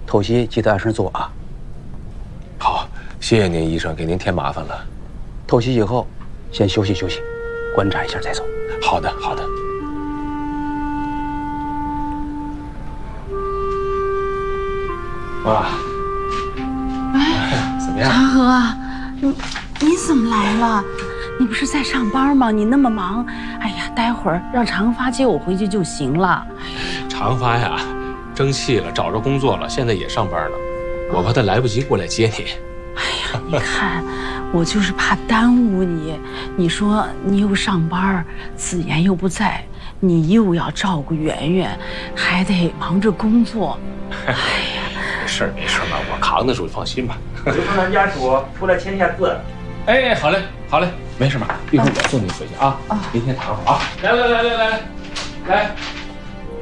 透析记得按时做啊。 好，谢谢您，医生，给您添麻烦了。 透析以后，先休息休息，观察一下再走。 好的，好的。哇，怎么样？ 长河，你怎么来了？你不是在上班吗？你那么忙，哎呀，待会儿让长发接我回去就行了。 长发呀，争气了，找着工作了，现在也上班呢。我怕他来不及过来接你。 哎呀，你看，我就是怕耽误你。你说你又上班，子妍又不在，你又要照顾圆圆，还得忙着工作。哎呀， 没事嘛，我扛得住，放心吧。 刘科长家属出来签一下字。 哎，好嘞，好嘞，没事嘛，一会儿我送你回去啊。明天谈会儿啊。来。